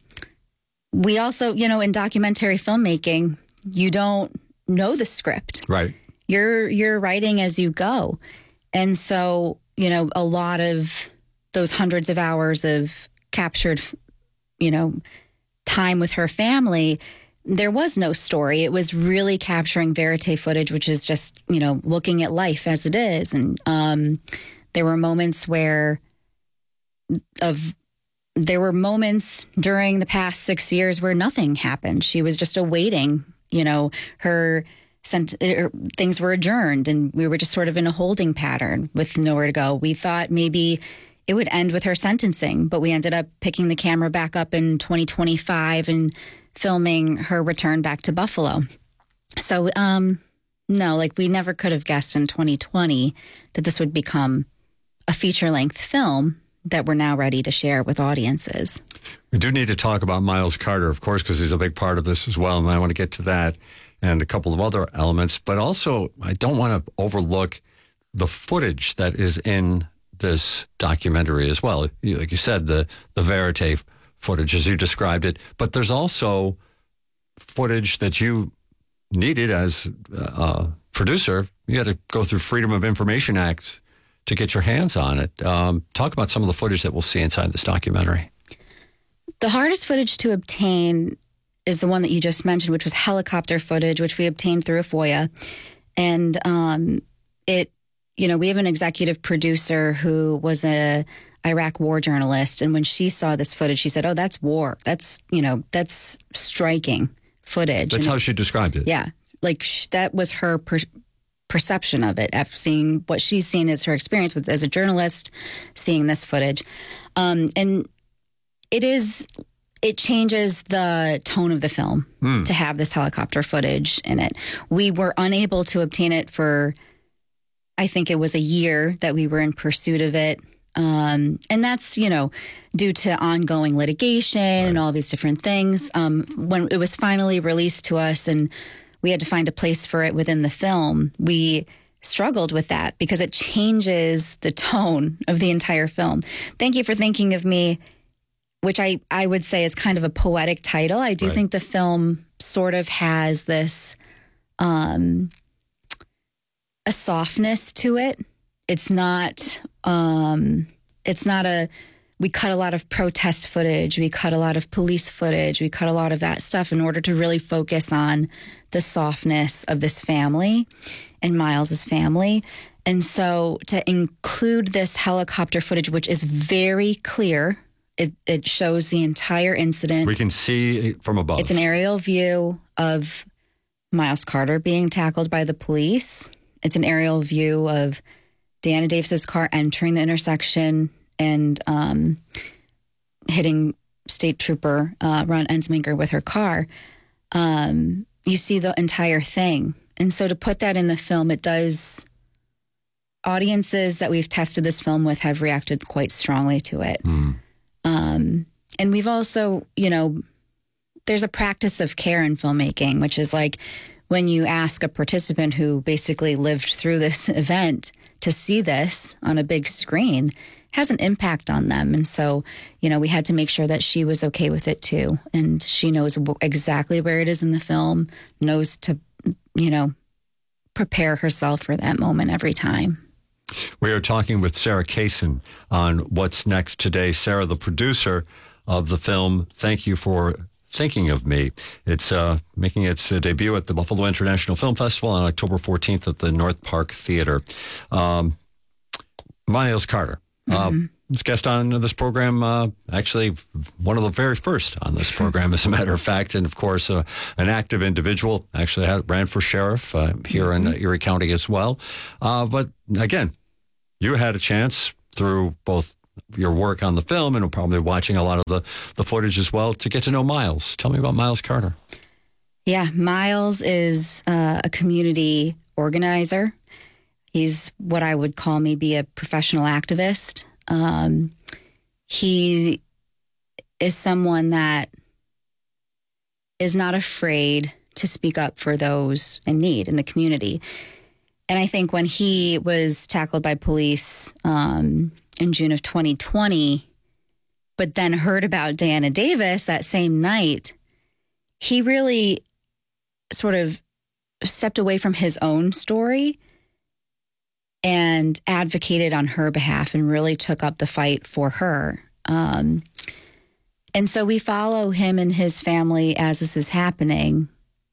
we also, you know, in documentary filmmaking, you don't know the script. Right. You're you're writing as you go. And so, you know, a lot of those hundreds of hours of captured, you know, time with her family, there was no story. It was really capturing verite footage, which is just, you know, looking at life as it is. And um, there were moments where of there were moments during the past six years where nothing happened. She was just awaiting, you know, her sent, er, things were adjourned and we were just sort of in a holding pattern with nowhere to go. We thought maybe it would end with her sentencing, but we ended up picking the camera back up in twenty twenty-five and filming her return back to Buffalo. So, um, no, like we never could have guessed in twenty twenty that this would become a feature-length film that we're now ready to share with audiences. We do need to talk about Miles Carter, of course, because he's a big part of this as well, and I want to get to that and a couple of other elements. But also, I don't want to overlook the footage that is in this documentary as well. Like you said, the the verite footage as you described it, but there's also footage that you needed as a producer. You had to go through Freedom of Information Acts to get your hands on it. Um, talk about some of the footage that we'll see inside this documentary. The hardest footage to obtain is the one that you just mentioned, which was helicopter footage, which we obtained through a FOIA. And um, it You know, we have an executive producer who was a Iraq war journalist. And when she saw this footage, she said, oh, that's war. That's, you know, that's striking footage. That's and how it, she described it. Yeah. Like sh- that was her per- perception of it, after seeing what she's seen as her experience with as a journalist, seeing this footage. Um, and it is, it changes the tone of the film mm. to have this helicopter footage in it. We were unable to obtain it for, I think it was a year that we were in pursuit of it. Um, and that's, you know, due to ongoing litigation right. and all these different things. Um, when it was finally released to us and we had to find a place for it within the film, we struggled with that because it changes the tone of the entire film. Thank You for Thinking of Me, which I, I would say is kind of a poetic title. I do right. think the film sort of has this um, a softness to it. It's not, um, it's not a, we cut a lot of protest footage. We cut a lot of police footage. We cut a lot of that stuff in order to really focus on the softness of this family and Miles's family. And so to include this helicopter footage, which is very clear, it, it shows the entire incident. We can see it from above. It's an aerial view of Miles Carter being tackled by the police. It's an aerial view of Diana Davis's car entering the intersection and um, hitting State Trooper uh, Ron Ensminger with her car. Um, you see the entire thing. And so to put that in the film, it does audiences that we've tested this film with have reacted quite strongly to it. Mm. Um, and we've also, you know, there's a practice of care in filmmaking, which is like when you ask a participant who basically lived through this event to see this on a big screen, has an impact on them. And so, you know, we had to make sure that she was okay with it too. And she knows exactly where it is in the film, knows to, you know, prepare herself for that moment every time. We are talking with Sarah Kaysen on What's Next today. Sarah, the producer of the film, thank you for thinking of me. It's uh, making its uh, debut at the Buffalo International Film Festival on October fourteenth at the North Park Theater. Um, Miles Carter. Mm-hmm. Uh, was guest on this program, uh, actually one of the very first on this program, as a matter of fact, and of course uh, an active individual, actually had, ran for sheriff uh, here mm-hmm. in uh, Erie County as well. Uh, but again, you had a chance through both your work on the film and probably watching a lot of the, the footage as well to get to know Miles. Tell me about Miles Carter. Yeah, Miles is uh, a community organizer. He's what I would call maybe a professional activist. Um, he is someone that is not afraid to speak up for those in need in the community. And I think when he was tackled by police um, in June of twenty twenty, but then heard about Diana Davis that same night, he really sort of stepped away from his own story and advocated on her behalf and really took up the fight for her. Um, and so we follow him and his family as this is happening.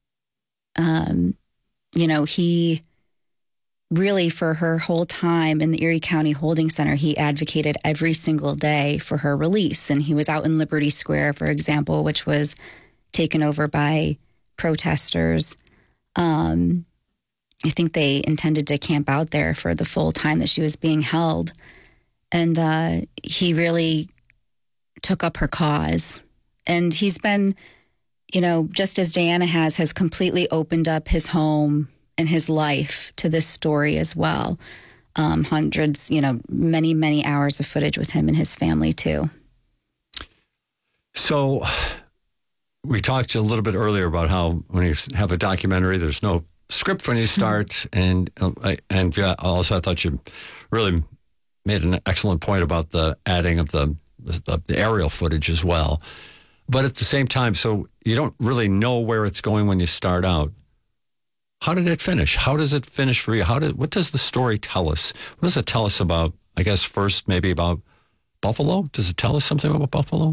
Um, you know, he really, for her whole time in the Erie County Holding Center, he advocated every single day for her release. And he was out in Liberty Square, for example, which was taken over by protesters. Um, I think they intended to camp out there for the full time that she was being held. And uh, he really took up her cause. And he's been, you know, just as Diana has, has completely opened up his home and his life to this story as well. Um, hundreds, you know, many, many hours of footage with him and his family too. So we talked a little bit earlier about how when you have a documentary, there's no script when you start, and uh, and yeah, also I thought you really made an excellent point about the adding of the, the the aerial footage as well. But at the same time, so you don't really know where it's going when you start out. How did it finish? How does it finish for you? How did what does the story tell us? What does it tell us about? I guess first maybe about Buffalo. Does it tell us something about Buffalo?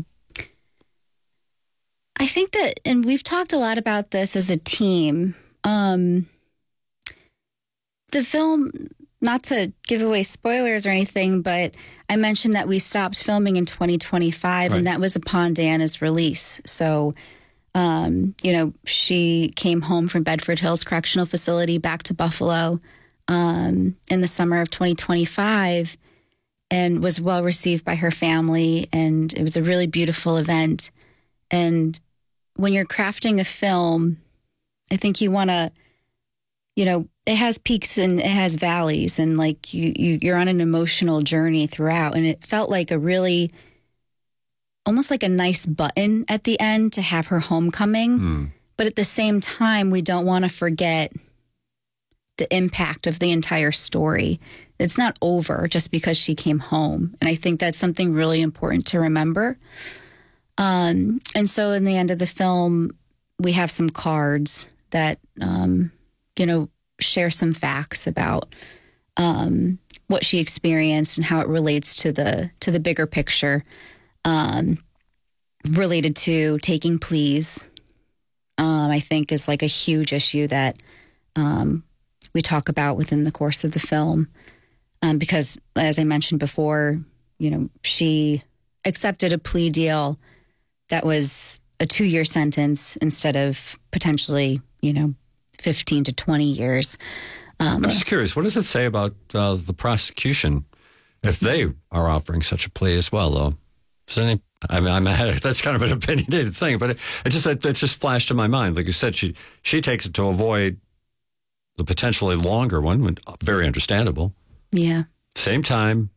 I think that, and we've talked a lot about this as a team. Um, the film, not to give away spoilers or anything, but I mentioned that we stopped filming in twenty twenty-five, right. And that was upon Diana's release. So, um, you know, she came home from Bedford Hills Correctional Facility back to Buffalo um, in the summer of twenty twenty-five and was well received by her family. And it was a really beautiful event. And when you're crafting a film, I think you want to, you know, it has peaks and it has valleys, and like you, you, you're on an emotional journey throughout. And it felt like a really, almost like a nice button at the end to have her homecoming. Mm. But at the same time, we don't want to forget the impact of the entire story. It's not over just because she came home. And I think that's something really important to remember. Um, and so in the end of the film, we have some cards that, um, you know, share some facts about um, what she experienced and how it relates to the to the bigger picture um, related to taking pleas. Um, I think is like a huge issue that um, we talk about within the course of the film, um, because as I mentioned before, you know, she accepted a plea deal that was a two-year sentence instead of potentially, you know, fifteen to twenty years. Um, I'm just curious, what does it say about uh, the prosecution if they are offering such a plea as well, though? Is any, I mean, I'm, that's kind of an opinionated thing, but it, it just it, it just flashed in my mind. Like you said, she she takes it to avoid the potentially longer one, very understandable. Yeah. Same time.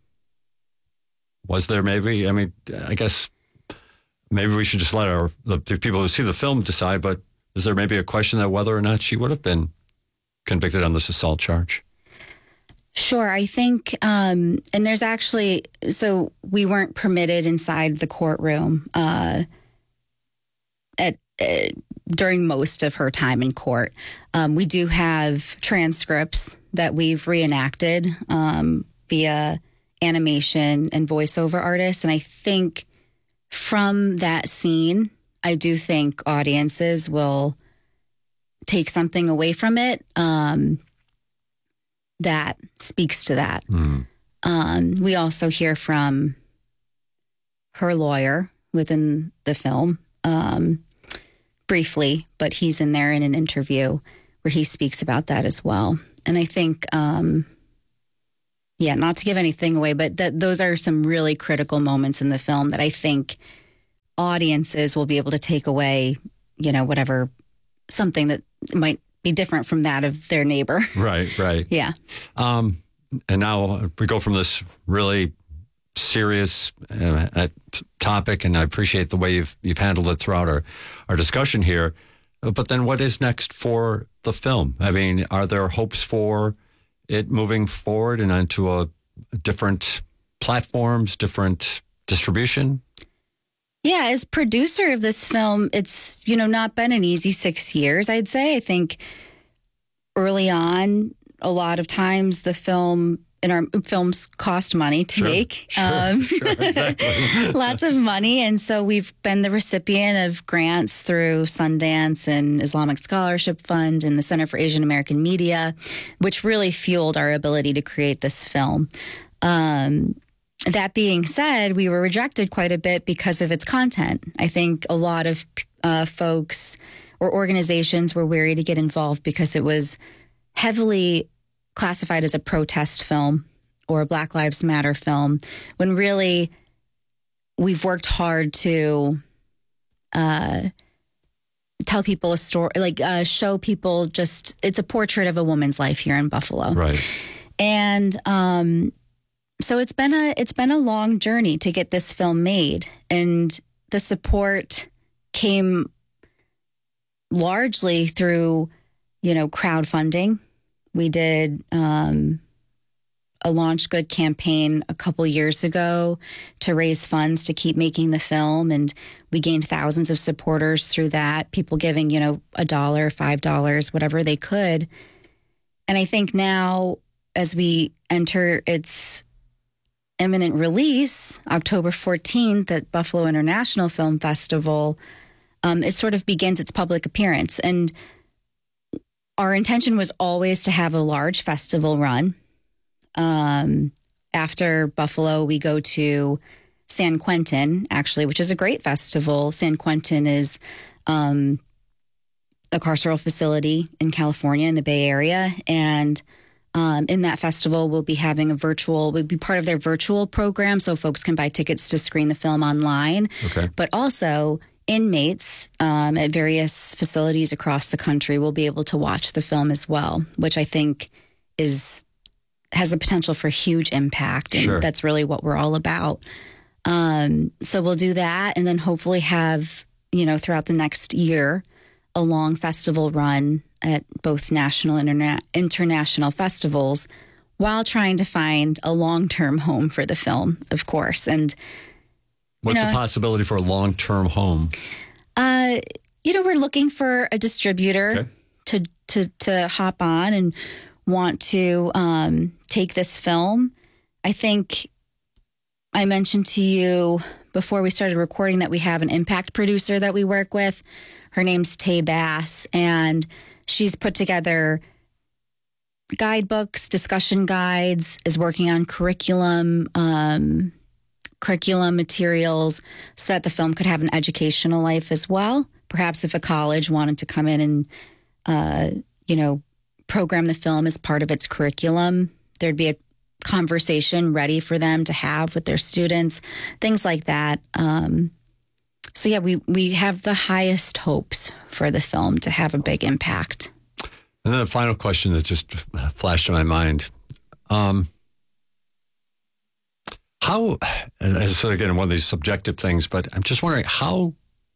Was there maybe, I mean, I guess maybe we should just let our the, the people who see the film decide, but is there maybe a question that whether or not she would have been convicted on this assault charge? Sure. I think, um, and there's actually, so we weren't permitted inside the courtroom uh, at uh, during most of her time in court. Um, we do have transcripts that we've reenacted um, via animation and voiceover artists. And I think from that scene, I do think audiences will take something away from it um, that speaks to that. Mm. Um, we also hear from her lawyer within the film um, briefly, but he's in there in an interview where he speaks about that as well. And I think, um, yeah, not to give anything away, but that those are some really critical moments in the film that I think audiences will be able to take away, you know, whatever, something that might be different from that of their neighbor. Right, right. Yeah. Um, and now we go from this really serious uh, topic, and I appreciate the way you've you've handled it throughout our, our discussion here. But then what is next for the film? I mean, are there hopes for it moving forward and onto a, a different platforms, different distribution? Yeah, as producer of this film, it's, you know, not been an easy six years, I'd say. I think early on, a lot of times the film and our films cost money to sure, make. Sure, um, sure, exactly. Lots of money. And so we've been the recipient of grants through Sundance and Islamic Scholarship Fund and the Center for Asian American Media, which really fueled our ability to create this film. Um, that being said, we were rejected quite a bit because of its content. I think a lot of uh, folks or organizations were wary to get involved because it was heavily classified as a protest film or a Black Lives Matter film, when really we've worked hard to uh, tell people a story, like uh, show people just, it's a portrait of a woman's life here in Buffalo. Right. And um, so it's been a, it's been a long journey to get this film made. And the support came largely through, you know, crowdfunding. We did um, a Launch Good campaign a couple years ago to raise funds to keep making the film. And we gained thousands of supporters through that, people giving, you know, a dollar, five dollars, whatever they could. And I think now as we enter its imminent release, October fourteenth at Buffalo International Film Festival, um, it sort of begins its public appearance. And our intention was always to have a large festival run. Um, after Buffalo, we go to San Quentin, actually, which is a great festival. San Quentin is um, a carceral facility in California, in the Bay Area. And um, in that festival, we'll be having a virtual, we'll be part of their virtual program, so folks can buy tickets to screen the film online. Okay. But also, inmates um, at various facilities across the country will be able to watch the film as well, which I think is has the potential for huge impact. And sure. That's really what we're all about. Um, so we'll do that, and then hopefully have, you know, throughout the next year, a long festival run at both national and interna- international festivals, while trying to find a long-term home for the film, of course. And What's you know, the possibility for a long-term home? Uh, you know, we're looking for a distributor okay. to, to to hop on and want to um, take this film. I think I mentioned to you before we started recording that we have an impact producer that we work with. Her name's Tay Bass, and she's put together guidebooks, discussion guides, is working on curriculum, um, curriculum materials so that the film could have an educational life as well. Perhaps if a college wanted to come in and, uh, you know, program the film as part of its curriculum, there'd be a conversation ready for them to have with their students, things like that. Um, so, yeah, we, we have the highest hopes for the film to have a big impact. And then a final question that just flashed in my mind. Um, How, and this is again one of these subjective things, but I'm just wondering, how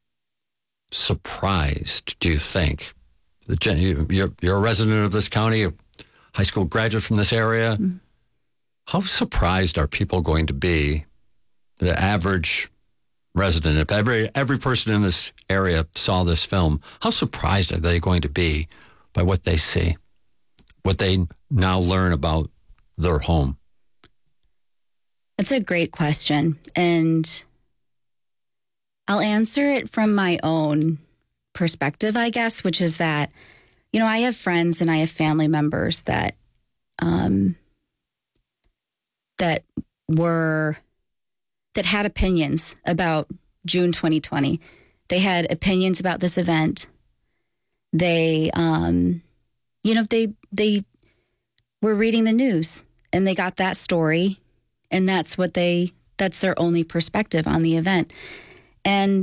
surprised do you think, the, you're, you're a resident of this county, a high school graduate from this area, mm-hmm. how surprised are people going to be, the average resident, if every every person in this area saw this film, how surprised are they going to be by what they see, what they now learn about their home? That's a great question. And I'll answer it from my own perspective, I guess, which is that, you know, I have friends and I have family members that, um, that were, that had opinions about June twenty twenty. They had opinions about this event. They, um, you know, they, they were reading the news and they got that story, and that's what they, that's their only perspective on the event. And